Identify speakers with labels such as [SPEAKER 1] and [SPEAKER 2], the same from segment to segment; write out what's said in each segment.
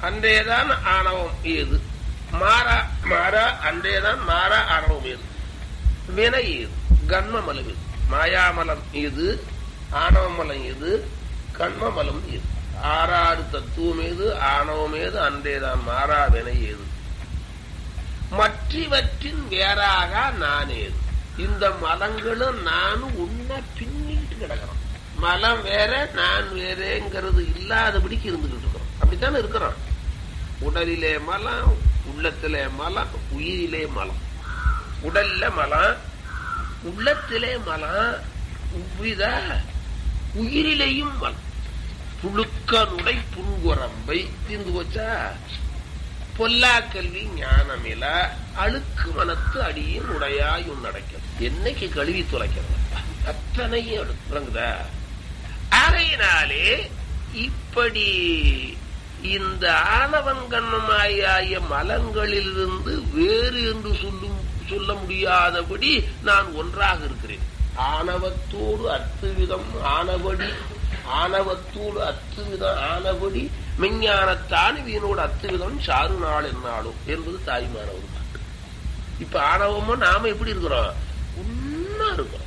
[SPEAKER 1] அன்றேதான் ஆணவம் ஏது. மாறா அன்றேதான் மாறா ஆணவம் ஏது. வினை ஏது, கண்மமலம் ஏது. மாயாமலம் ஏது, ஆணவமலம் ஏது, கண்மமலம் ஏது. ஆறாறு தத்துவம் ஏது, ஆணவம் ஏது, அன்றேதான் மாறா வினை ஏது. மற்றவற்றின் வேறாக நான் ஏது. இந்த மலங்களும் நானும் ஒன்னா பின்னிட்டு கிடக்கிறோம். மலம் வேற நான் வேறேங்கிறது இல்லாதபடிக்கு இருந்துகிட்டு இருக்கிறோம். அப்படித்தானே இருக்கிறோம். உடலிலே மலம், உள்ளத்திலே மலம், உயிரிலே மலம். உடல்ல மலம், உள்ளத்திலே மலம், உயிரிலேயும் மலம். புழுக்கனுடை புன்குரம்பை தீர்ந்து போச்சா. பொல்லா கல்வி ஞானமில அழுக்கு மனத்து அடியின் உடையாய் உன்னடைக்கிறது. என்னைக்கு கழுவி துளைக்கிறது அத்தனையும் விளங்குதா. ஆகையினாலே இப்படி இந்த ஆணவங்கண்ணமாய மலங்களிலிருந்து வேறு என்று சொல்ல முடியாதபடி நான் ஒன்றாக இருக்கிறேன். ஆணவத்தோடு அத்துவிதம் ஆனபடி, ஆணவத்தோடு அத்துவிதம் ஆனபடி மெஞ்ஞானத்தான் வீணோடு அத்துவிதம் சாறு நாள் என்னாலும் என்பது தாய்மான ஒரு பாட்டு. இப்ப ஆணவமும் நாம எப்படி இருக்கிறோம்? ஒன்னா இருக்கிறோம்,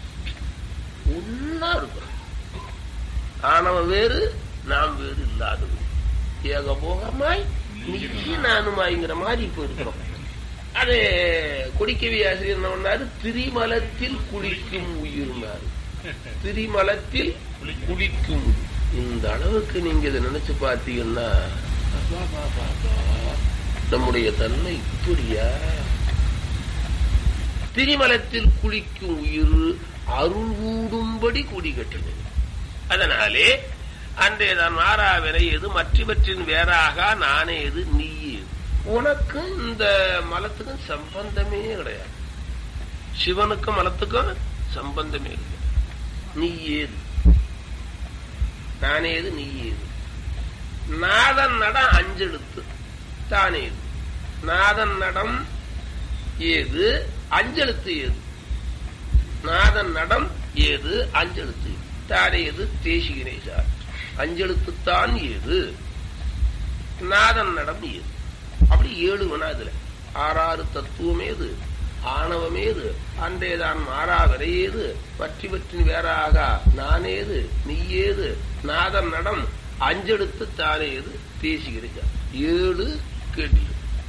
[SPEAKER 1] ஒன்னா இருக்கிறோம். ஆணவம் வேறு, நாம் வேறு இல்லாதது. ஏகபோகமாய் நீ நானுமாய்ங்கிற மாதிரி இப்ப இருக்கிறோம். அதே கொடிக்கவி ஆசிரியர் என்ன பண்ணாரு? திரிமலத்தில் குளிக்கும் உயிர்னாரு. திரிமலத்தில் குளிக்கும். இந்த அளவுக்கு நீங்க இதை நினைச்சு பார்த்தீங்கன்னா நம்முடைய தன்மை இப்படியா? திரிமலத்தில் குளிக்கும் உயிர் அருள் கூடும்படி கூடி கட்டினது. அதனாலே அன்றேதான் மாறாவினை எது, மற்றவற்றின் வேறாக நானே எது, நீ எது. உனக்கும் இந்த மலத்துக்கும் சம்பந்தமே கிடையாது. சிவனுக்கும் மலத்துக்கும் சம்பந்தமே இல்லை. நீ ஏது, நானே ஏது, நீ ஏது. நாதன் நடம் அஞ்செழுத்து தானே ஏது. நாதன் நடம் ஏது, அஞ்செழுத்து ஏது. நாதன் நடம் ஏது, அஞ்செழுத்து தானே ஏது. தேசிகனே சார், அஞ்செழுத்துத்தான் ஏது, நாதன் நடம் ஏது. அப்படி 7 வினா இதுல. ஆறாறு தத்துவம் ஏது, ஆணவம் ஏது, அன்றேதான் மாறா விரையேது, மற்றவற்றின் வேறாக நானேது, நீ ஏது, நாதன் நடம் அஞ்செடுத்து தானேது, பேசுகிறீங்க. 7 கேள்வி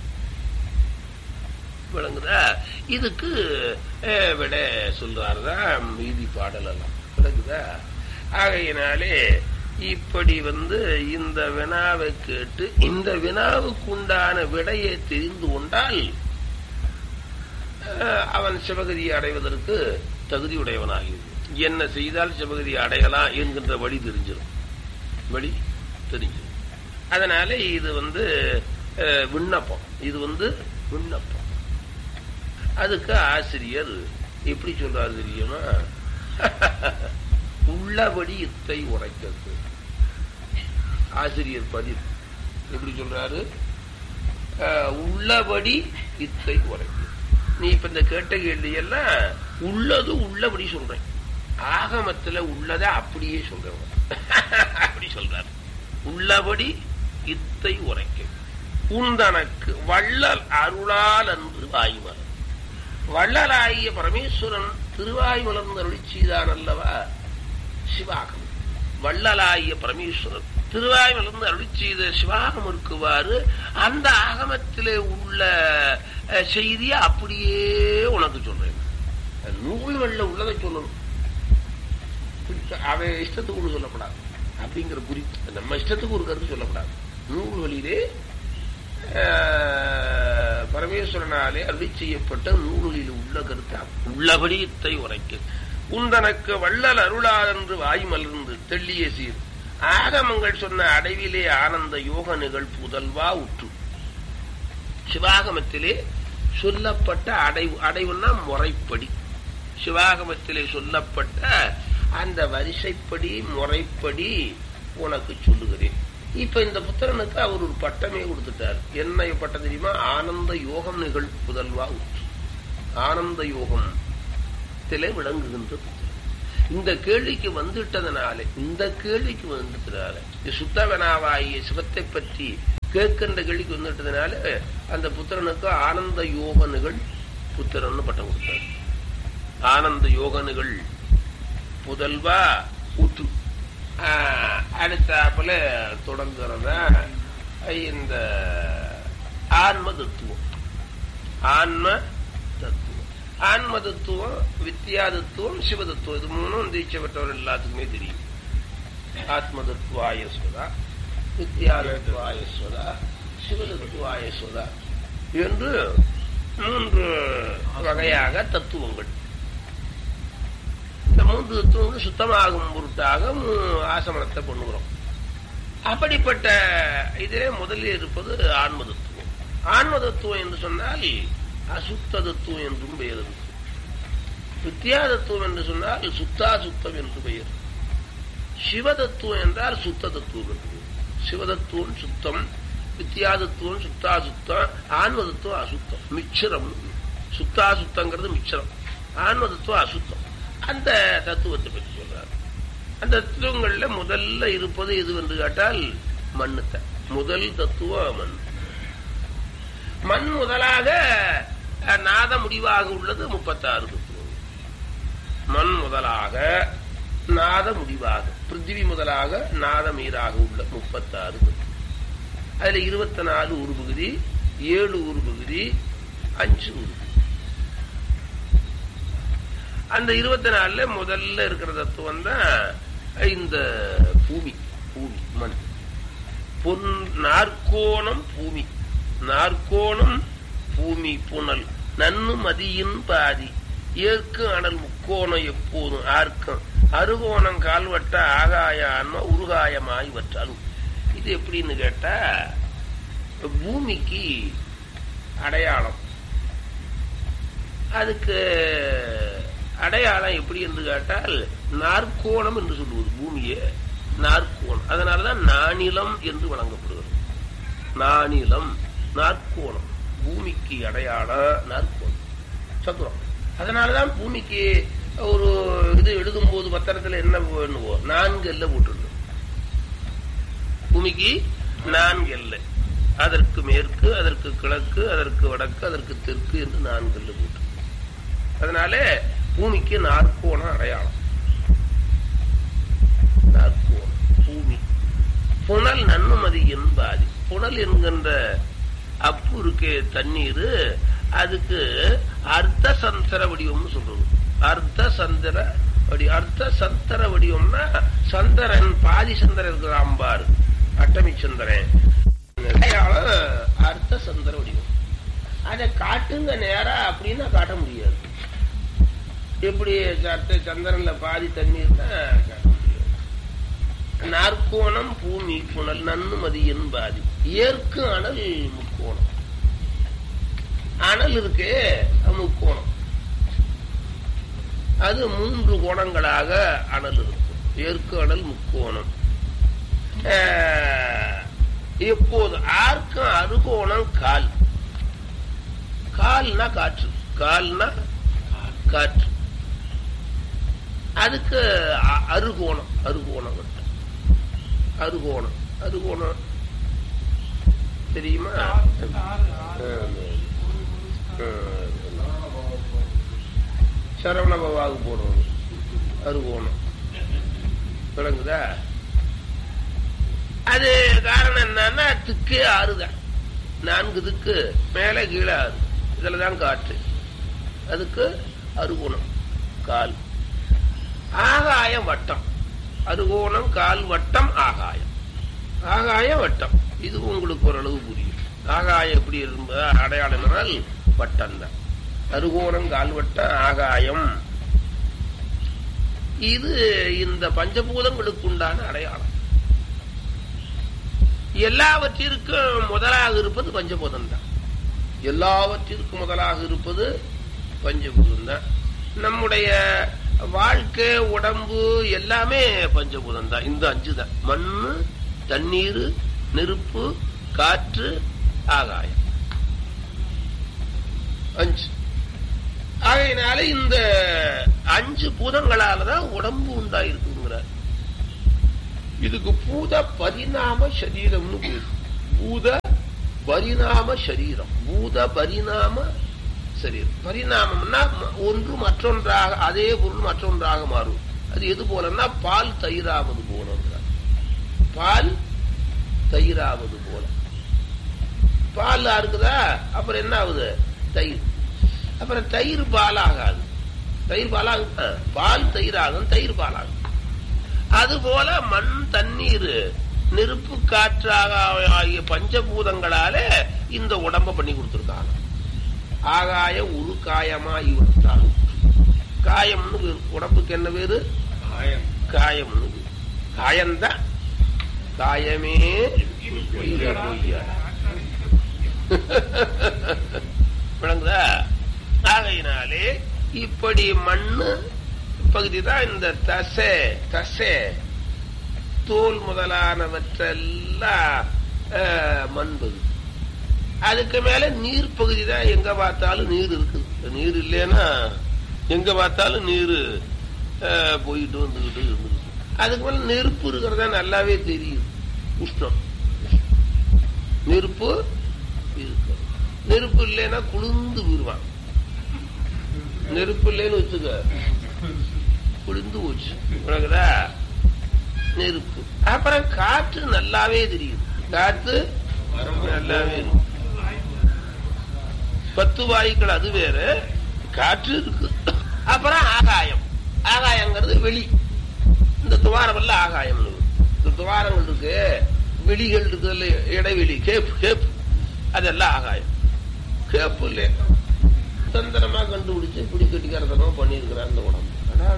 [SPEAKER 1] விளங்குதா? இதுக்கு விட சொல்றாருதான் மீதி பாடலாம் விளங்குதா? ஆகையினாலே இப்படி இந்த வினாவை கேட்டு இந்த வினாவுக்கு உண்டான விடையை தெரிந்து கொண்டால் அவன் சிவகதியை அடைவதற்கு தகுதியுடையவனாகிறது. என்ன செய்தால் சிவகதியை அடையலாம் என்கின்ற வழி தெரிஞ்சிடும். வழி தெரிஞ்சிடும். அதனால இது விண்ணப்பம். இது விண்ணப்பம். அதுக்கு ஆசிரியர் எப்படி சொல்றாரு தெரியுமா? உள்ளபடி இத்தை உரைக்கிறது. ஆசிரியர் பதில் எப்படி சொல்றாரு? உள்ளபடி இத்தை உரைக்கிறது. நீ இப்ப இந்த கேட்ட கேள்வி எல்லாம் உள்ளது உள்ளபடி சொல்றேன். ஆகமத்துல உள்ளத அப்படியே சொல்றேன். அப்படி சொல்றாரு. உள்ளபடி இத்தை உரைக்க உந்தனக்கு வள்ளல் அருளால் அன்று வாய்மலர். வள்ளலாகிய பரமேஸ்வரன் திருவாய் மலர்ந்து அருளி செய்தான் அல்லவா சிவாகம். வள்ளலாகிய பரமேஸ்வரன் திருவாய் மலர்ந்து அருளி செய்த சிவாகம் இருக்குவாரு. அந்த ஆகமத்திலே உள்ள செய்தியை அப்படியே உனக்கு சொல்றேன். நூல்கள்ல உள்ளதை சொல்லணும். அவன் இஷ்டத்துக்கு ஒண்ணு சொல்லப்படாது. அப்படிங்கிற குறிப்பு நம்ம இஷ்டத்துக்கு ஒரு கருத்து சொல்லப்படாது. நூல்களிலே பரமேஸ்வரனாலே அருளி செய்யப்பட்ட நூல்களில் உள்ள கருத்து உள்ளபடி இத்தை உரைக்கு உந்தனக்கு வள்ளல் அருளால் என்று வாய் மலர்ந்து தெள்ளிய சீர் ஆகமங்கள் சொன்ன அடைவிலே ஆனந்த யோக நிகழ் புதல்வா உற்று. சிவாகமத்திலே சொல்லப்பட்ட அடைவுன்னா முறைப்படி. சிவாகமத்திலே சொல்லப்பட்ட அந்த வரிசைப்படி முறைப்படி உனக்கு சொல்லுகிறேன். இப்ப இந்த புத்திரனுக்கு அவர் ஒரு பட்டமே கொடுத்துட்டார். என்ன பட்டம் தெரியுமா? ஆனந்த யோகம் நிகழ் புதல்வா உற்று. ஆனந்த யோகம் விளங்குகின்ற புத்திரன். இந்த கேள்விக்கு வந்துட்டதுனால சுத்தவனாவாகிய சிவத்தை பற்றி கேட்கின்ற கேள்விக்கு வந்துட்டதுனால அந்த புத்திரனுக்கு ஆனந்த யோகனுகள் புத்திரன்னு பட்டம் கொடுத்தார். ஆனந்த யோகனுகள் புதல்வா ஊற்று. அடுத்தாப்புல தொடங்குறதா இந்த ஆன்ம தத்துவம். ஆன்ம தத்துவம், ஆன்ம தத்துவம், வித்யா தத்துவம், சிவ தத்துவம். இது மூணும் தீட்சைப்பட்டவர் எல்லாத்துக்குமே தெரியும். ஆத்ம தத்துவாயஸ்வதா, வித்யா தத்துவாயஸ்வதா, சிவ தத்துவாயஸ்வதா என்று 3 வகையாக தத்துவங்கள். இந்த 3 தத்துவங்கள் சுத்தமாகும் பொருட்டாக ஆசமனத்தை பண்ணுகிறோம். அப்படிப்பட்ட இதிலே முதலில் இருப்பது ஆன்ம தத்துவம். ஆன்ம தத்துவம் என்று சொன்னால் அசுத்த தத்துவம் என்றும் பெயர். வித்யா தத்துவம் என்று சொன்னால் சுத்தா சுத்தம் என்று பெயர். சிவ தத்துவம் என்றால் சுத்த தத்துவம் என்று. சிவதத்துவம் சுத்தம், வித்யா தத்துவம் சுத்தா சுத்தம், ஆன்ம தத்துவம் அசுத்தம், மிச்சரம். சுத்தா சுத்தங்கிறது மிச்சரம், ஆன்ம தத்துவம் அசுத்தம். அந்த தத்துவத்தை பற்றி சொல்றார். அந்த தத்துவங்கள்ல முதல்ல இருப்பது எது என்று கேட்டால் மண்ணுத்த. முதல் தத்துவம் மண். மண் முதலாக நாத முடிவாக உள்ளது 36 தத்துவம். மண் முதலாக நாத முடிவாக, பிருத்திவி முதலாக நாதமீராக உள்ள 36 தத்துவம். அதுல 24 உருபகுதி, 7 உருபகுதி, 5 உருபகுதி. அந்த 24 முதல்ல இருக்கிற தத்துவம் தான் இந்த பூமி. பூமி மண். நாற்கோணம் பூமி. நாற்கோணம் பூமி புனல் நன்னு மதியின் பாதி ஏற்கு அனல் முக்கோணம் எப்போதும் ஆர்க்கம் அருகோணம் கால்வட்ட ஆகாய ஆன்மா உருகாயமாய் வற்றாலும். இது எப்படின்னு கேட்டா பூமிக்கு அடையாளம். அதுக்கு அடையாளம் எப்படி என்று கேட்டால் நாற்கோணம் என்று சொல்லுவது. பூமியே நாற்கோணம். அதனாலதான் நானிலம் என்று வழங்கப்படுகிறது. நானிலம், நாற்கோணம். பூமிக்கு அடையாளம் நாற்கோணம், சதுரம். அதனாலதான் பூமிக்கு ஒரு இது எழுதும் போது பத்திரத்துல என்ன பண்ணுவோம், 4 எல்லை போட்டுருந்தோம். பூமிக்கு 4 எல்லை. அதற்கு மேற்கு, அதற்கு கிழக்கு, அதற்கு வடக்கு, அதற்கு தெற்கு என்று 4 எல்லை போட்டு. அதனால பூமிக்கு நாற்கோணம் அடையாளம். நாற்கோணம் பூமி. புனல் நன்னுமதி என்பாதி. புனல் என்கின்ற அப்பு இருக்கே தண்ணீர், அதுக்கு அர்த்த சந்திர வடிவம்னு சொல்றது. அர்த்த சந்திர வடிவம். அர்த்த சந்திர வடிவம்னா சந்திரன் பாதி சந்திரன் இருக்கிறான் பாரு, அட்டமி சந்திரன். அர்த்த சந்திர வடிவம். அதை காட்டுங்க நேரா அப்படின்னா காட்ட முடியாது. எப்படி சந்திரன்ல பாதி தண்ணீர் காட்ட முடியாது. நாற்கோணம் பூமி புனல் நன்னு மதியின் பாதி ஏற்கு அனல் முக்கோணம். அனல் இருக்கே முக்கோணம். அது 3 கோணங்களாக அனல் இருக்கும். ஏற்கு அனல் முக்கோணம். எப்போது ஆர்க்கம் அருகோணம் கால். கால்னா காற்று. கால்னா காற்று. அதுக்கு அருகோணம். அருகோணம் அருகோணம். அருகோணம் தெரியுமா? சரவண பவாவுக்கு போடுறது அருகோணம். விளங்குதா? அது காரணம் என்னன்னா திக்கே 6 தான். 4 திக்கு மேல கீழே 6. இதுலதான் காற்று. அதுக்கு அருகோணம் கால். ஆகாயம் வட்டம். அருகோணம் கால் வட்டம் ஆகாயம். ஆகாயம் வட்டம். இது உங்களுக்கு ஓரளவு புரியும். ஆகாயம் எப்படி அடையாளம் வட்டம் தான். அருகோணம் கால் வட்டம் ஆகாயம். இது இந்த பஞ்சபூதங்களுக்கு உண்டான அடையாளம். எல்லாவற்றிற்கும் முதலாக இருப்பது பஞ்சபூதம் தான். எல்லாவற்றிற்கும் முதலாக இருப்பது பஞ்சபூதம் தான். நம்முடைய வாழ்க்கை, உடம்பு எல்லாமே பஞ்சபூதம் தான். இந்த 5 தான். மண்ணு, தண்ணீர், நெருப்பு, காற்று, ஆகாயம். 5. ஆகையினால இந்த 5 பூதங்களாலதான் உடம்பு உண்டாயிருக்குங்கிறார். இதுக்கு பூத பரிணாம சரீரம்னு பேரு. பூத பரிணாம சரீரம். பூத பரிணாம சரீரம். பரிணாமம்னா ஒன்று மற்றொன்றாக, அதே பொருள் மற்றொன்றாக மாறும். அது எது போலன்னா பால் தயிராவது போல. பால் தயிராவது போல. பால் இருக்குதா, அப்புறம் என்ன ஆகுது? தயிர். அப்புறம் தயிர் பாலாகாது. தயிர் பாலாகும். பால் தயிராகும், தயிர் பாலாகும். அதுபோல மண், தண்ணீர், நெருப்பு, காற்றாக ஆகிய பஞ்சபூதங்களாலே இந்த உடம்ப பண்ணி கொடுத்திருக்காங்க. ஆகாய ஒரு காயமா இவற்றால். காயம்னு உடம்புக்கு என்ன பேரு? காயம்னு. காயம்தான். காயமே விளங்குதா? ஆகையினாலே இப்படி மண்ணு பகுதி தான் இந்த தசை, தசை, தோல் முதலானவற்றெல்லாம் மண் பகுதி. அதுக்கு மேல நீர் பகுதி தான். எங்க பார்த்தாலும் நீர் இருக்குது. நீர் இல்லைன்னா எங்க பார்த்தாலும் நீர் போயிட்டு வந்துகிட்டு இருந்துருக்கு. அதுக்கு மேல நெருப்பு இருக்கிறதா நல்லாவே தெரியுது. உஷ்ணம். நெருப்பு இருக்கு. நெருப்பு இல்லைன்னா குளிர்ந்து போயிருவான். நெருப்பு இல்லைன்னு வச்சுக்க, குளிர்ந்து போச்சு. உனக்குதா நெருப்பு. அப்புறம் காற்று நல்லாவே தெரியுது. காற்று நல்லாவே இருக்கு. 10 வாயுக்கள் அது வேற, காற்று இருக்கு. அப்புறம் ஆகாயம். ஆகாயங்கிறது வெளி. இந்த துவாரம் எல்லாம் ஆகாயம். இந்த துவாரங்கள் இருக்கு, வெளிகள் இருக்கு, இடைவெளி, கேப்பு, கேப்பு, அதெல்லாம் ஆகாயம். கேப்பு இல்ல தந்திரமா கண்டுபிடிச்சு பிடி கட்டிக்கிறதமா பண்ணிருக்கிறார் இந்த உடம்பு.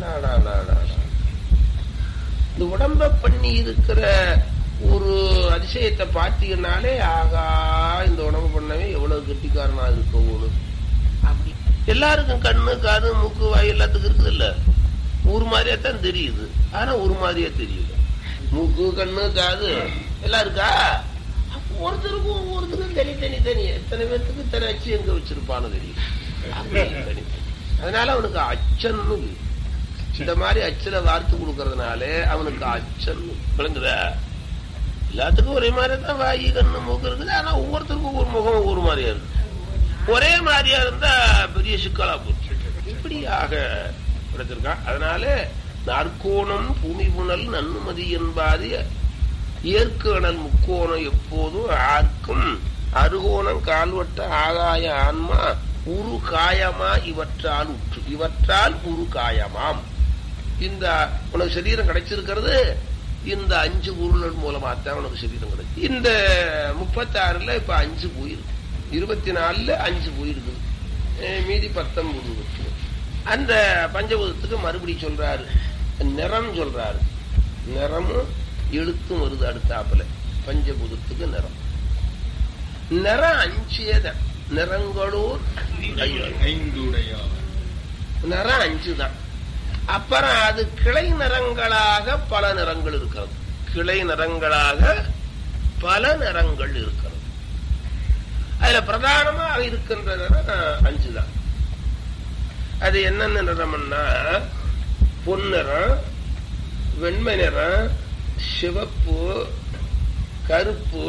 [SPEAKER 1] இந்த உடம்ப பண்ணி இருக்கிற ஒரு அதிசயத்தை பார்த்தீங்கன்னாலே, ஆகா, இந்த உடம்பு பண்ணவே எவ்வளவு கெட்டிக்காரனா இருக்கணும். அப்படி எல்லாருக்கும் கண்ணு, காது, மூக்கு, வாய் எல்லாத்துக்கும் இருக்குது இல்ல. ஒரு மாதிரியா தான் தெரியுது. ஆனா ஒரு மாதிரியா தெரியல. மூக்கு, கண்ணு, காது எல்லாம் இருக்கா? ஒருத்தருக்கும் ஒவ்வொருத்தருக்கும் தனி. எத்தனை பேருக்கு இத்தனை அச்சு எங்க வச்சிருப்பான்னு தெரியும். அதனால அவனுக்கு அச்சன்னு. இந்த மாதிரி அச்சல வார்த்து கொடுக்கறதுனால அவனுக்கு அச்சன் விளங்குத. எல்லாத்துக்கும் ஒரே மாதிரி தான் வாயு, கண்ணு, மூக்கு இருக்குது. ஆனா ஒவ்வொருத்தருக்கும் ஒரு முகம் ஒவ்வொரு மாதிரியா இருக்கு. ஒரே மாதிரியா இருந்தா பெரிய சிக்கலா போச்சு. இப்படியாக படைச்சிருக்கான். அதனால நாற்கோணம் பூமி புனல் நன்னுமதி என்பாது ஏற்கணல் முக்கோணம் எப்போதும் ஆர்க்கும் அருகோணம் கால்வட்ட ஆகாய ஆன்மா உரு காயமா இவற்றால் உற்று. இவற்றால் உரு காயமாம். இந்த உனக்கு சரீரம் கிடைச்சிருக்கிறது இந்த 5 பொருள்கள் மூலமாத்தான் உனக்கு சரீரம் கிடைச்சு. இந்த 36ல இப்ப 5 போயிருக்கு. 24ல 5 போயிருக்கு. மீதி 19 இருக்கு. அந்த பஞ்சபூதத்துக்கு மறுபடி சொல்றாரு, நிறம் சொல்றாரு. நிறமும் எழுத்தும் வருது அடுத்தாப்புல. பஞ்சபூதத்துக்கு நிறம். நிறம் 5 தான். நிறங்களோர் 5 நிறம் 5 தான். அப்புறம் அது கிளை நிறங்களாக பல நிறங்கள் இருக்கிறது. கிளை நிறங்களாக பல நிறங்கள் இருக்கிறது. அதுல பிரதானமாக இருக்கின்ற நிறம் 5 தான். அது என்னென்ன நிறம்னா பொன்னிறம், வெண்மை நிறம், சிவப்பு, கருப்பு,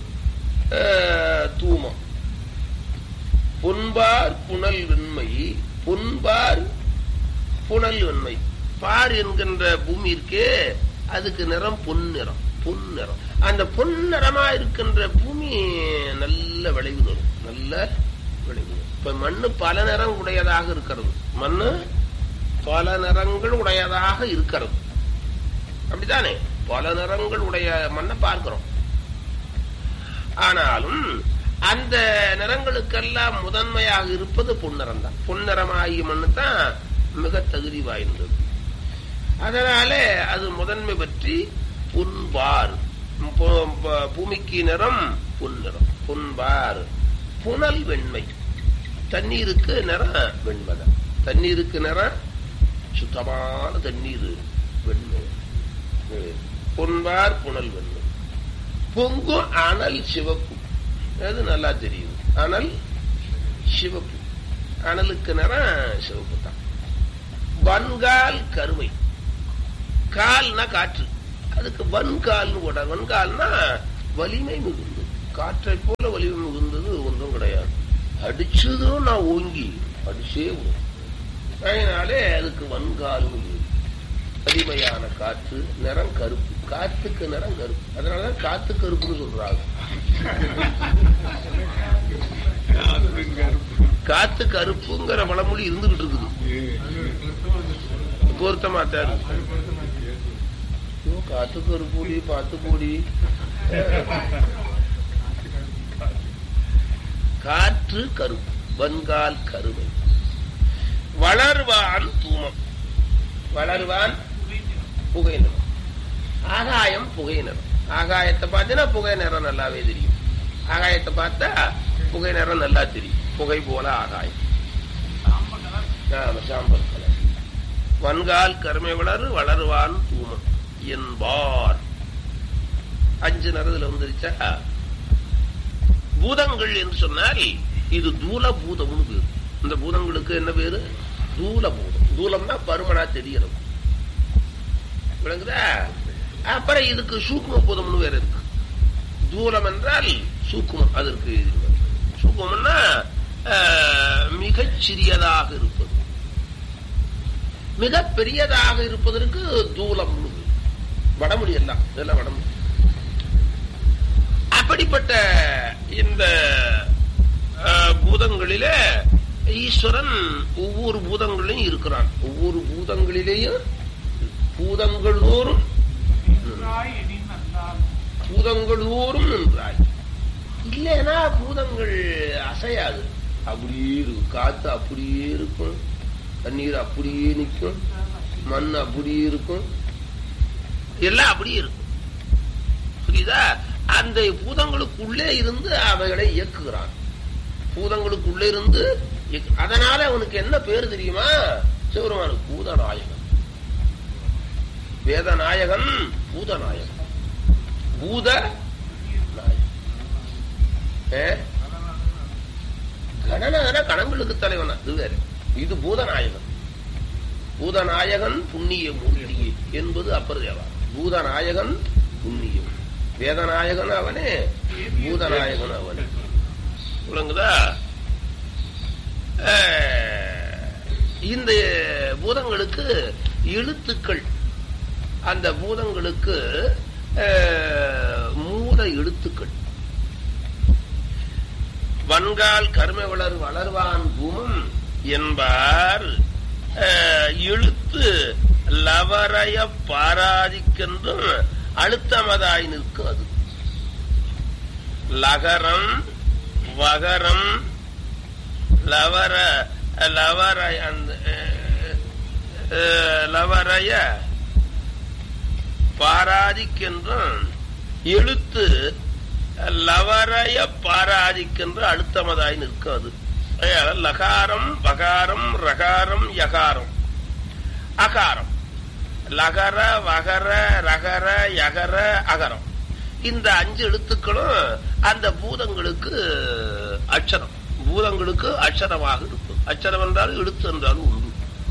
[SPEAKER 1] தூமம். பொன்பார் புனல் வெண்மை. பொன்பார் புனல் வெண்மை. பார் என்கின்ற பூமி இருக்கே, அதுக்கு நிறம் பொன்னிறம். பொன்னிறம். அந்த பொன்னிறமா இருக்கின்ற பூமி நல்ல விளைவு தரும். நல்ல விளைவு. இப்ப மண்ணு பல நிறம் உடையதாக இருக்கிறது. மண்ணு பல நிறங்கள் உடையதாக இருக்கிறது. அப்படித்தானே? பல நிறங்கள் உடைய மண்ணை பார்க்கிறோம். ஆனாலும் அந்த நிறங்களுக்கெல்லாம் முதன்மையாக இருப்பது பொன்னிறம் தான். பொன்னிறமாகிய மண்ணு தான் மிக தகுதி வாய்ந்தது. அதனால அது முதன்மை பற்றி பொன்பார். பூமிக்கு நிறம் பொன்னிறம். பொன்பார் புனல் வெண்மை. தண்ணீருக்கு நிறம் வெண்மை. தண்ணீருக்கு நிறம் சுத்தமான தண்ணீர் வெண்மை. பொன்பார் புனல் வெண்மை. பொங்கும் அனல் சிவப்பு. அது நல்லா தெரியுது. அனல் சிவப்பு. அனலுக்கு நிறம் சிவப்பு தான். வன்கால் கருமை. கால்னா காற்று. அதுக்கு வன்கால்னு போட. வன்கால்னா வலிமை மிகுந்து. காற்றை போல வலிமை மிகுந்தது ஒன்றும் கிடையாது. அடிச்சதும் நான் ஓங்கி அடிச்சே விடும். அதனாலே அதுக்கு வன்கால் வலிமையான காற்று. நிறம் கருப்பு. காத்துக்கு நிறம் கருப்பு. அதனாலதான் காத்து கருப்புன்னு சொல்றாங்க. காத்து கருப்புங்கிற பழமொழி இருந்துகிட்டு இருக்குது. பொருத்தமாத்தான் காத்து கருப்பூடி பாத்து கூடி. காற்று கருப்பு, வன்கால் கருமை. வளர்வான் தூமம். வளர்வான் புகை நிறம். ஆகாயம் புகை நிறம். ஆகாயத்தை பார்த்தீங்கன்னா புகை நிறம் நல்லாவே தெரியும். ஆகாயத்தை பார்த்தா புகை நிறம் நல்லா தெரியும். புகை போல ஆகாயம். சாம்பல் கலர். வன்கால் கருமை வளர்வான் தூமம் என்பார். 5 நிறத்துல வந்துருச்சா. பூதங்கள் என்று சொன்னால் இது தூல பூதம்னு பேரு. இந்த பூதங்களுக்கு என்ன பேரு? தூல பூதம். தூலம்னா பருமனா தெரியறது. விளங்குதா? அப்புறம் இதுக்கு சூக்கும பூதம்னு வேற இருக்கு. தூலம் என்றால் சூக்குமம். அதற்கு சூக்குமம்னா மிகச் சிறியதாக இருப்பது. மிக பெரியதாக இருப்பதற்கு தூலம். வடமொழி எல்லாம் இதெல்லாம் வடமொழி. அப்படிப்பட்ட இந்த பூதங்களிலே ஈஸ்வரன் ஒவ்வொரு பூதங்களையும் இருக்கிறான். ஒவ்வொரு பூதங்களிலேயும் பூதங்களோறும் நின்றாய். இல்லைன்னா பூதங்கள் அசையாது. அப்படியே இருக்கும். காத்து அப்படியே இருக்கும். தண்ணீர் அப்படியே நிற்கும். மண் அப்படியே இருக்கும். எல்லாம் அப்படியே இருக்கும். புரியுதா? அந்த பூதங்களுக்குள்ளே இருந்து அவைகளை இயக்குகிறான். பூதங்களுக்குள்ளே இருந்து அதனால அவனுக்கு என்ன பேரு தெரியுமா? சிவருமானுக்கு பூதநாயகன். வேதநாயகன் பூதநாயகன். பூத கணநாதன கணங்களுக்கு தலைவன். அது வேற. இது பூதநாயகன். பூதநாயகன் புண்ணிய மூலிகை என்பது அப்பர் தேவா. பூதநாயகன் புண்ணியம். வேதநாயகன் அவனே, பூதநாயகன் அவனே. விளங்குதா? இந்த பூதங்களுக்கு எழுத்துக்கள். அந்த பூதங்களுக்கு மூல எழுத்துக்கள். வன்கால் கருமை வளர்வான் பூமம் என்பார். எழுத்து லவரைய பாராதிக்கென்றும் அழுத்தமதாய் நிற்கும். அது லகரம் வகரம் லவரைய பாராதிக்கென்றும் எழுத்து லவரைய பாராதிக்கென்று அழுத்தமதாய் நிற்கும். அது லகாரம் வகாரம் ரகாரம் யகாரம் அகாரம். லகர வகர ரகர யகர அகரம். இந்த 5 எழுத்துக்களும் அந்த பூதங்களுக்கு அட்சரம். பூதங்களுக்கு அட்சரமாக இருக்கும். அட்சரம் என்றாலும் எழுத்து என்றாலும் உண்டு.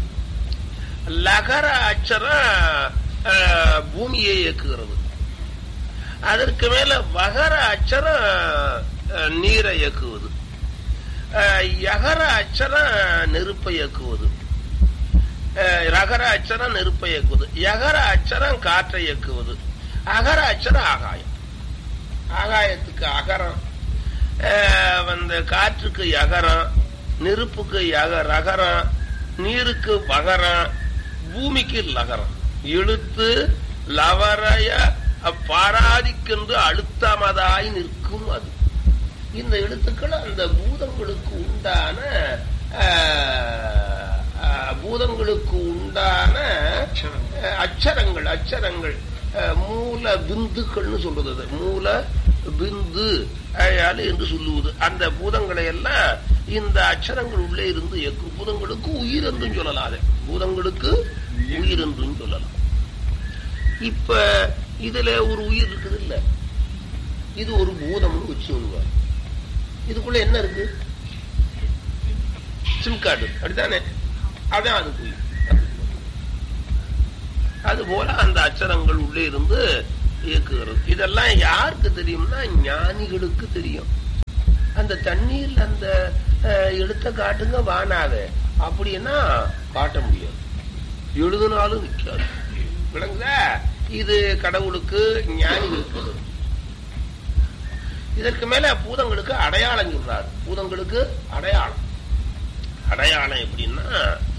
[SPEAKER 1] லகர அட்சரம் பூமியை இயக்குகிறது. அதற்கு மேல வகர அட்சரம் நீரை இயக்குவது. யகர அட்சரம் நெருப்பை இயக்குவது. ரகர அட்சரம் நெருப்பை இயக்குவது. யகர அட்சரம் காற்றை இயக்குவது. அகர அட்சரம் ஆகாயம். ஆகாயத்துக்கு அகரம். காற்றுக்கு யகரம், நெருப்புக்கு ரகரம், நீருக்கு வகரம், பூமிக்கு லகரம். எழுத்து லவரைய பாராதிக்கென்று அழுத்தமதாய் நிற்கும். அது இந்த எழுத்துக்கள் அந்த பூதங்களுக்கு உண்டான அச்சரங்கள். அச்சரங்கள் மூல பிந்துக்கள்னு சொல்றது. மூல பிந்து என்று சொல்லுவது. அந்த பூதங்களை எல்லாம் இந்த அச்சரங்கள் உள்ளே இருந்து இயக்கும். பூதங்களுக்கு உயிர் என்றும் சொல்லலாம். பூதங்களுக்கு உயிர் என்றும் சொல்லலாம். இப்ப இதுல ஒரு உயிர் இருக்குது இல்ல, இது ஒரு பூதம்னு வச்சு சொல்லுவார். இதுக்குள்ள என்ன இருக்கு? Sim card. அப்படித்தானே? அதான் அதுக்கு உயிர். அது போல அந்த அச்சரங்கள் உள்ளே இருந்து இயக்குகிறது. இதெல்லாம் யாருக்கு தெரியும்னா ஞானிகளுக்கு தெரியும். அந்த தண்ணீர்ல அந்த எழுத்த காட்டுங்க வானாவே அப்படின்னா காட்ட முடியாது, எழுதுனாலும் நிற்காது. விளங்குதா? இது கடவுளுக்கு ஞானிகளுக்கு. இதற்கு மேல பூதங்களுக்கு அடையாளம் சொல்றாரு. பூதங்களுக்கு அடையாளம் அடையாளம் எப்படின்னா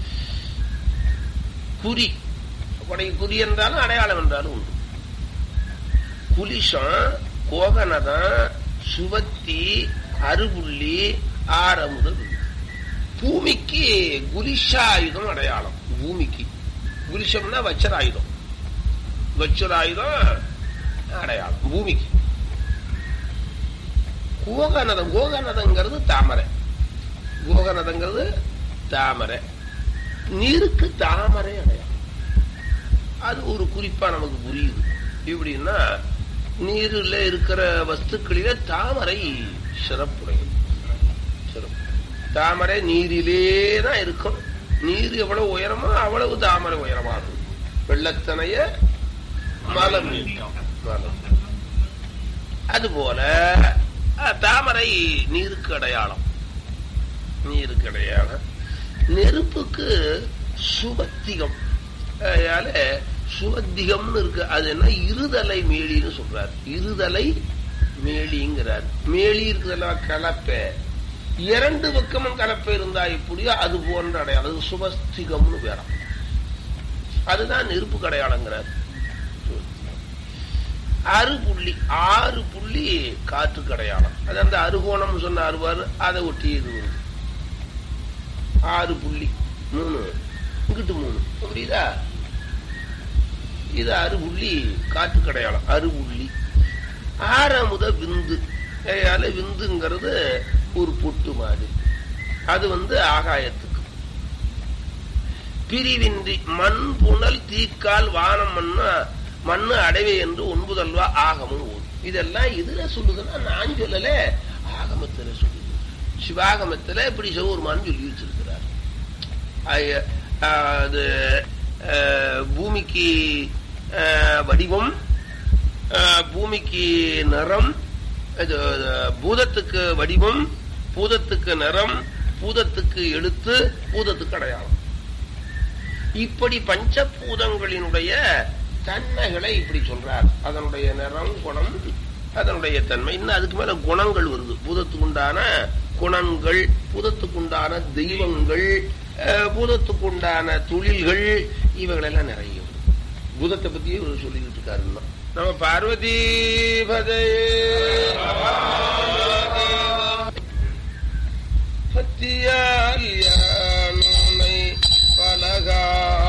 [SPEAKER 1] குறி, குறி என்றாலும் அடையாளம் என்றாலும் உண்டு. குலிஷம், கோகனதம், சுவத்தி, அருபுள்ளி, ஆரமுதல். பூமிக்கு குலிஷாயுதம் அடையாளம். பூமிக்கு குலிஷம்னா வச்சராயுதம், வச்சராயுதம் அடையாளம் பூமிக்கு. கோகனதம், கோகனதங்கிறது தாமரை, கோகனதங்கிறது தாமரை. நீருக்கு தாமரை அடையாளம். அது ஒரு குறிப்பா நமக்கு புரியுது. எப்படின்னா நீரில் இருக்கிற வஸ்துக்களில தாமரை சிறப்புடையது. தாமரை நீரிலே தான் இருக்கும். நீர் எவ்வளவு உயரமோ அவ்வளவு தாமரை உயரமாகும். வெள்ளத்தனைய மலம். அதுபோல தாமரை நீருக்கு அடையாளம், நீருக்கு அடையாளம். நெருப்புக்கு சுபத்திகம், அதனால சுபத்திகம்னு இருக்கு. அது என்ன, இருதலை மேலின்னு சொல்றாரு. இருதலை மேலிங்கிறார். மேலி இருக்குதுல்ல கலப்பை, இரண்டு பக்கமும் கலப்பை இருந்தா எப்படியோ அது போன்ற அடையாளம். அது சுபஸ்திகம்னு வேற. அதுதான் நெருப்பு அடையாளங்கிறார். அறுபுள்ளி, 6 புள்ளி காற்றுக்கு அடையாளம். அது அந்த அறுகோணம் சொன்ன அறுவாறு அதை ஒட்டி இது வருது. 6 புள்ளி, 3 இங்கிட்டு 3, புரியுதா? இது அறுபுள்ளி காற்றுக்கு அடையாளம். அறுபுள்ளி. ஆரமுத விந்து, விந்துங்கிறது ஒரு பொட்டு மாதிரி. அது ஆகாயத்துக்கு. பிரிவின்றி மண் புனல் தீக்கால் வானம் மண்ணு அடைவே என்று 9 ஆகமும் ஓடும். இதெல்லாம் இதுல சொல்லுதுன்னா நான் சொல்லல, ஆகமத்துல சொல்லுது. சிவாகமத்துல இப்படி சிவபெருமான் சொல்லி வச்சிருக்கிறார். அது பூமிக்கு வடிவம், பூமிக்கு நிறம், பூதத்துக்கு வடிவம், பூதத்துக்கு நிறம், பூதத்துக்கு எழுத்து, பூதத்துக்கு அடையாளம். இப்படி பஞ்சபூதங்களினுடைய தன்மைகளை இப்படி சொல்றார். அதனுடைய நிறம், குணம், அதனுடைய தன்மை. இன்னும் அதுக்கு மேல குணங்கள் வருது. பூதத்துக்குண்டான குணங்கள், பூதத்துக்குண்டான தெய்வங்கள், பூதத்துக்குண்டான தொழில்கள், இவைகளெல்லாம் நிறைய பூதத்தை பத்தியே சொல்லிக்கிட்டு இருக்காரு. நம்ம பார்வதி பதே பத்தியால் யானை பலகா